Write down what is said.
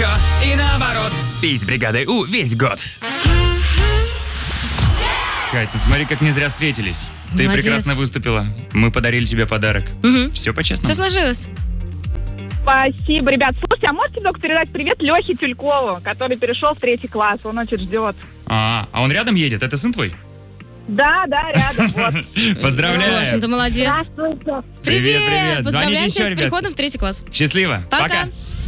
еще и наоборот. Пей с бригадой У весь год. Кать, ну смотри, как не зря встретились. Ты Молодец. прекрасно выступила. Мы подарили тебе подарок. Все по-честному. Все сложилось. Спасибо, ребят. Слушайте, а можете только передать привет Лехе Тюлькову, который перешел в 3 класс, он очень ждет. А он рядом едет? Это сын твой? Да, рядом, вот. Поздравляю. В общем-то, молодец. Здравствуйте. Привет. Поздравляем Звоните тебя еще, с ребят. переходом в 3 класс. Счастливо. Пока. Пока.